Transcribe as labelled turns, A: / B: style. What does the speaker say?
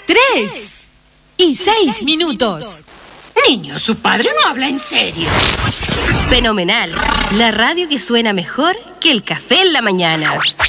A: 3:06.
B: Niño, su padre no habla en serio.
C: Fenomenal. La radio que suena mejor que el café en la mañana.